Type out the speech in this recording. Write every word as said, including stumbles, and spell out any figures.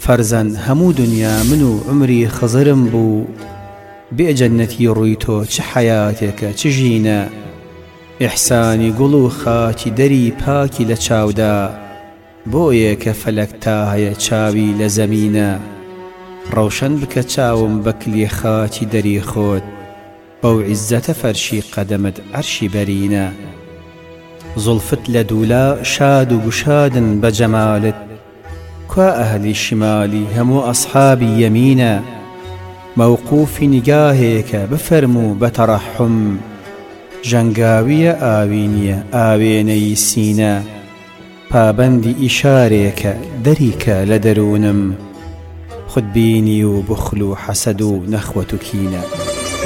فەرزەن هەموو دنیا من و عمری خزرم بوو بێ جەننەتی ڕووی تۆ چ حەیاتێکە چ ژینە ئیحسانی گوڵ و خاکی دەری پاکی لە چاودا بۆیە کە فەلەک تا هەیە چاوی لە زەمینە ڕەوشەن بکە چاوم بە کلێ خاکی دەری خۆت بەو عیززەتە فەرشی قەدەمت عەرشی بەرینە زولفت لە دوولا شاد و گوشادن بە جەمالت کوا ئەهلی شمالی هەموو ئەسحابی یەمینە موقوفی نیگاهێکە بفەرموو بە تەڕەحوم ژەنگاویە ئاوینیە ئاوێنەی سینە پابەندی ئیشارێکە دەریکە لە دەروونم خودبینی و بخل و حەسەد و نەخوەت و کینە